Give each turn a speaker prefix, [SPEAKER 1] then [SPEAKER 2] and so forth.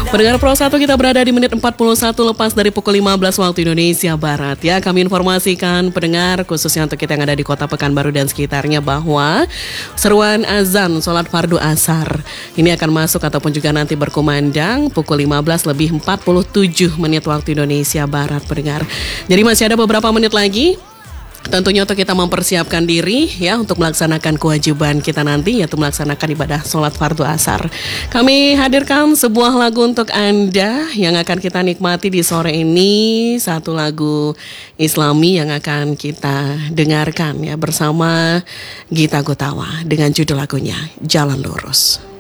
[SPEAKER 1] Pendengar Pro 1, kita berada di menit 41 lepas dari pukul 15 waktu Indonesia Barat ya. Kami informasikan pendengar khususnya untuk kita yang ada di Kota Pekanbaru dan sekitarnya bahwa seruan azan sholat fardu asar ini akan masuk ataupun juga nanti berkumandang pukul 15 lebih 47 menit waktu Indonesia Barat, pendengar. Jadi masih ada beberapa menit lagi. Tentunya untuk kita mempersiapkan diri ya untuk melaksanakan kewajiban kita nanti, yaitu melaksanakan ibadah sholat fardu asar. Kami hadirkan sebuah lagu untuk Anda yang akan kita nikmati di sore ini. Satu lagu Islami yang akan kita dengarkan ya bersama Gita Gutawa dengan judul lagunya Jalan Lurus.